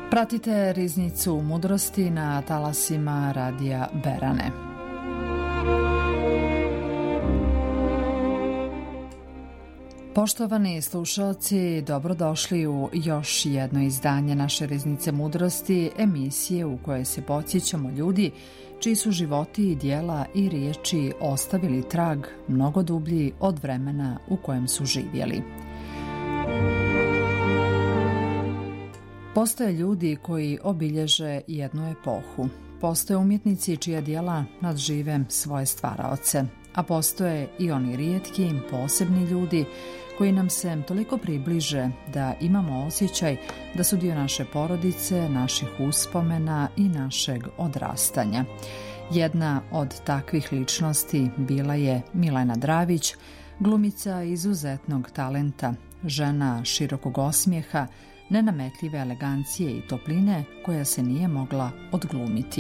Pratite Riznicu mudrosti na talasima Radija Berane. Poštovani slušalci, dobrodošli u još jedno izdanje naše Riznice mudrosti, emisije u kojoj se podsjećamo ljudi čiji su životi, djela i riječi ostavili trag mnogo dublji od vremena u kojem su živjeli. Postoje ljudi koji obilježe jednu epohu. Postoje umjetnici čija djela nadžive svoje stvaraoce, a postoje i oni rijetki, posebni ljudi koji nam se toliko približe da imamo osjećaj da su dio naše porodice, naših uspomena i našeg odrastanja. Jedna od takvih ličnosti bila je Milena Dravić, glumica izuzetnog talenta, žena širokog osmijeha, nenametljive elegancije i topline koja se nije mogla odglumiti.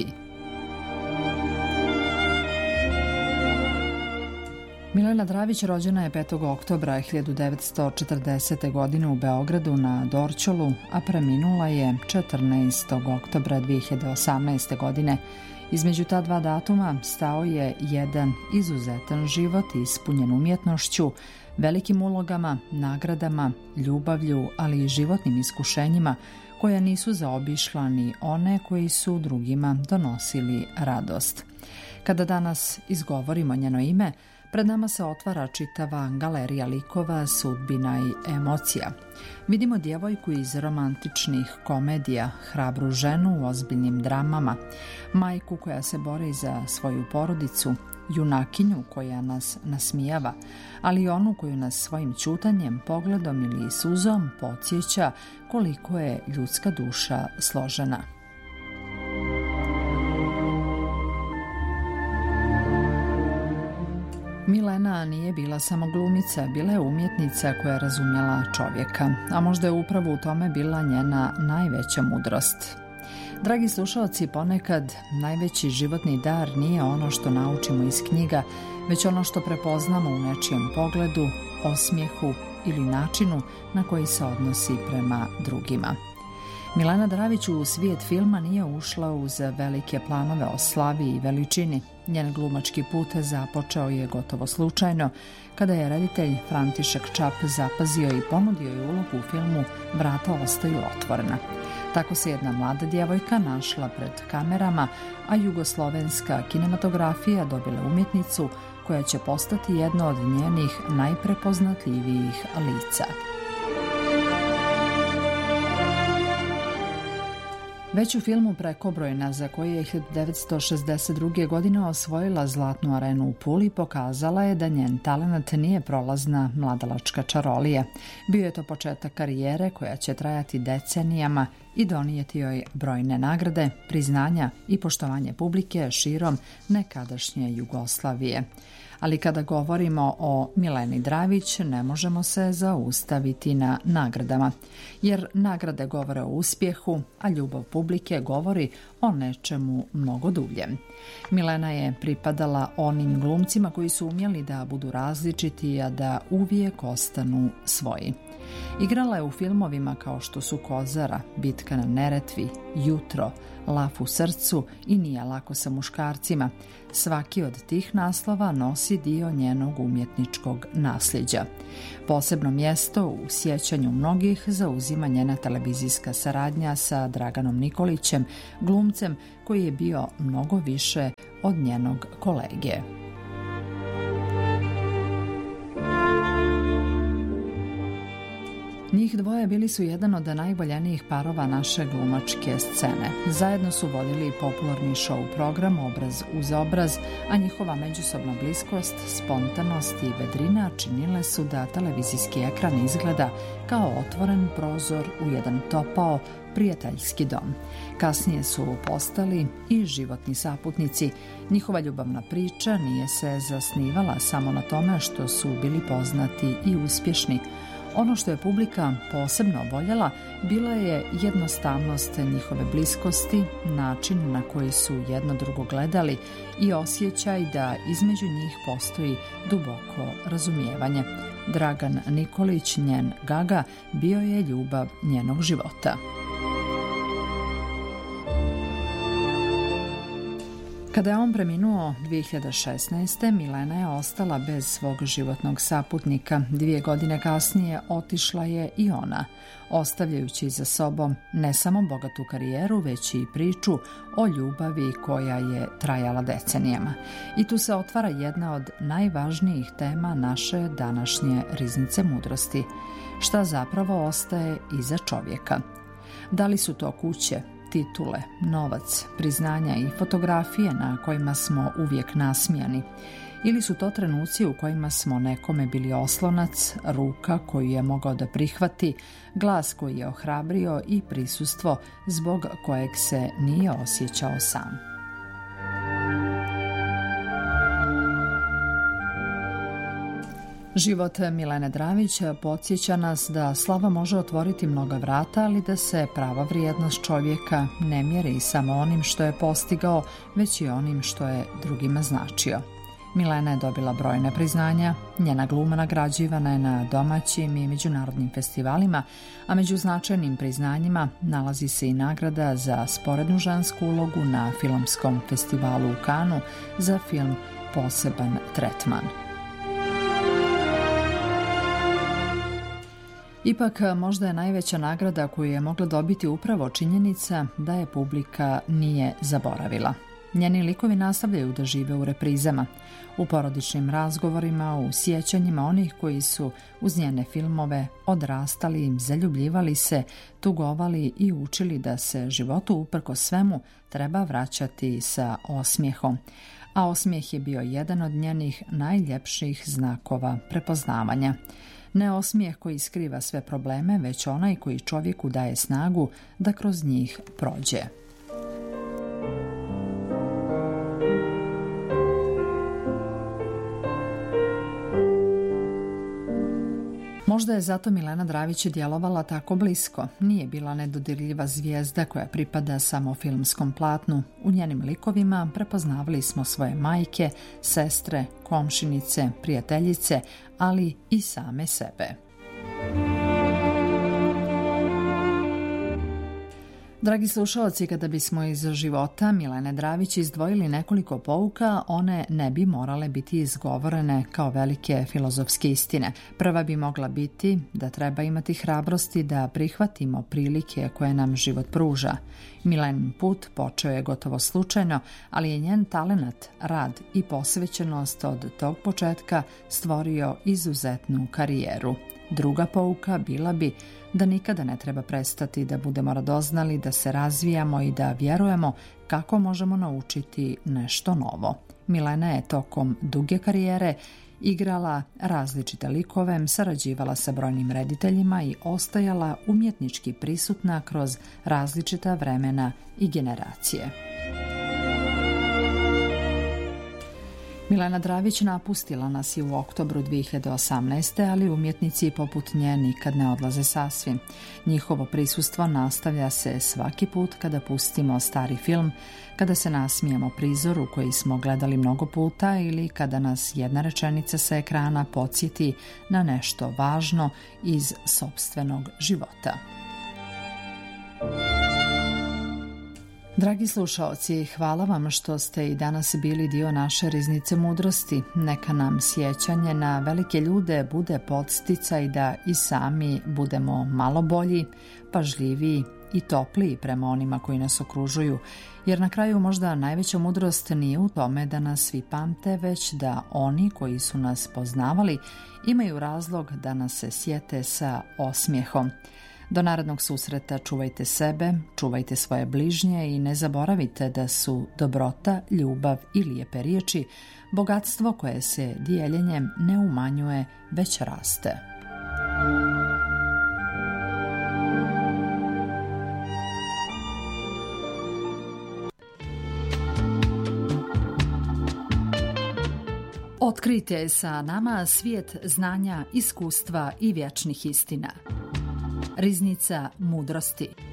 Milena Dravić rođena je 5. oktobra 1940. godine u Beogradu na Dorćolu, a preminula je 14. oktobra 2018. godine. Između ta dva datuma stao je jedan izuzetan život ispunjen umjetnošću, velikim ulogama, nagradama, ljubavlju, ali i životnim iskušenjima koja nisu zaobišla ni one koji su drugima donosili radost. Kada danas izgovorimo njeno ime, pred nama se otvara čitava galerija likova, sudbina i emocija. Vidimo djevojku iz romantičnih komedija, hrabru ženu u ozbiljnim dramama, majku koja se bori za svoju porodicu, junakinju koja nas nasmijava, ali i onu koju nas svojim ćutanjem, pogledom ili suzom podsjeća koliko je ljudska duša složena. Milena nije bila samo glumica, bila je umjetnica koja je razumjela čovjeka, a možda je upravo u tome bila njena najveća mudrost. Dragi slušalci, ponekad najveći životni dar nije ono što naučimo iz knjiga, već ono što prepoznamo u nečijem pogledu, osmijehu ili načinu na koji se odnosi prema drugima. Milena Dravić u svijet filma nije ušla uz velike planove o slavi i veličini. Njen glumački put započeo je gotovo slučajno, kada je reditelj František Čap zapazio i ponudio je ulogu u filmu Vrata ostaju otvorena. Tako se jedna mlada djevojka našla pred kamerama, a jugoslovenska kinematografija dobila umjetnicu koja će postati jedno od njenih najprepoznatljivijih lica. Već u filmu Prekobrojna, za koji je 1962. godine osvojila Zlatnu arenu u Puli, pokazala je da njen talenat nije prolazna mladalačka čarolija. Bio je to početak karijere koja će trajati decenijama i donijeti joj brojne nagrade, priznanja i poštovanje publike širom nekadašnje Jugoslavije. Ali kada govorimo o Mileni Dravić, ne možemo se zaustaviti na nagradama, jer nagrade govore o uspjehu, a ljubav publike govori o nečemu mnogo duljem. Milena je pripadala onim glumcima koji su umjeli da budu različiti, a da uvijek ostanu svoji. Igrala je u filmovima kao što su Kozara, Bitka na Neretvi, Jutro, Lav u srcu i Nije lako sa muškarcima. Svaki od tih naslova nosi dio njenog umjetničkog nasljeđa. Posebno mjesto u sjećanju mnogih zauzima njena televizijska saradnja sa Draganom Nikolićem, glumcem koji je bio mnogo više od njenog kolege. Njih dvoje bili su jedan od najvoljenijih parova naše glumačke scene. Zajedno su vodili popularni show program Obraz uz obraz, a njihova međusobna bliskost, spontanost i vedrina činile su da televizijski ekran izgleda kao otvoren prozor u jedan topao, prijateljski dom. Kasnije su postali i životni saputnici. Njihova ljubavna priča nije se zasnivala samo na tome što su bili poznati i uspješni. Ono što je publika posebno voljela bila je jednostavnost njihove bliskosti, način na koji su jedno drugo gledali i osjećaj da između njih postoji duboko razumijevanje. Dragan Nikolić, njen Gaga, bio je ljubav njenog života. Kada je on preminuo 2016. Milena je ostala bez svog životnog saputnika. 2 godine kasnije otišla je i ona, ostavljajući za sobom ne samo bogatu karijeru, već i priču o ljubavi koja je trajala decenijama. I tu se otvara jedna od najvažnijih tema naše današnje riznice mudrosti. Šta zapravo ostaje iza čovjeka? Da li su to kuće, titule, novac, priznanja i fotografije na kojima smo uvijek nasmijani? Ili su to trenuci u kojima smo nekome bili oslonac, ruka koju je mogao da prihvati, glas koji je ohrabrio i prisustvo zbog kojeg se nije osjećao sam? Život Milene Dravić podsjeća nas da slava može otvoriti mnoga vrata, ali da se prava vrijednost čovjeka ne mjeri samo onim što je postigao, već i onim što je drugima značio. Milena je dobila brojne priznanja, njena gluma nagrađivana je na domaćim i međunarodnim festivalima, a među značajnim priznanjima nalazi se i nagrada za sporednu žensku ulogu na filmskom festivalu u Kanu za film Poseban tretman. Ipak, možda je najveća nagrada koju je mogla dobiti upravo činjenica da je publika nije zaboravila. Njeni likovi nastavljaju da žive u reprizama, u porodičnim razgovorima, u sjećanjima onih koji su uz njene filmove odrastali, zaljubljivali se, tugovali i učili da se životu uprkos svemu treba vraćati sa osmijehom. A osmijeh je bio jedan od njenih najljepših znakova prepoznavanja. Ne osmijeh koji skriva sve probleme, već onaj koji čovjeku daje snagu da kroz njih prođe. Možda je zato Milena Dravić djelovala tako blisko. Nije bila nedodirljiva zvijezda koja pripada samo filmskom platnu. U njenim likovima prepoznavali smo svoje majke, sestre, komšinice, prijateljice, ali i same sebe. Dragi slušalci, kada bismo iz života Milene Dravić izdvojili nekoliko pouka, one ne bi morale biti izgovorene kao velike filozofske istine. Prva bi mogla biti da treba imati hrabrosti da prihvatimo prilike koje nam život pruža. Milenin put počeo je gotovo slučajno, ali je njen talenat, rad i posvećenost od tog početka stvorio izuzetnu karijeru. Druga pouka bila bi da nikada ne treba prestati da budemo radoznali, da se razvijamo i da vjerujemo kako možemo naučiti nešto novo. Milena je tokom duge karijere igrala različite likove, sarađivala sa brojnim rediteljima i ostajala umjetnički prisutna kroz različita vremena i generacije. Milena Dravić napustila nas je u oktobru 2018. ali umjetnici poput nje nikad ne odlaze sasvim. Njihovo prisustvo nastavlja se svaki put kada pustimo stari film, kada se nasmijemo prizoru koji smo gledali mnogo puta ili kada nas jedna rečenica sa ekrana podsjeti na nešto važno iz sopstvenog života. Dragi slušaoci, hvala vam što ste i danas bili dio naše riznice mudrosti. Neka nam sjećanje na velike ljude bude podsticaj da i sami budemo malo bolji, pažljiviji i topliji prema onima koji nas okružuju, jer na kraju možda najveća mudrost nije u tome da nas svi pamte, već da oni koji su nas poznavali imaju razlog da nas se sjete sa osmijehom. Do narednog susreta čuvajte sebe, čuvajte svoje bližnje i ne zaboravite da su dobrota, ljubav i lijepe riječi bogatstvo koje se dijeljenjem ne umanjuje, već raste. Otkrijte sa nama svijet znanja, iskustva i vječnih istina. Riznica mudrosti.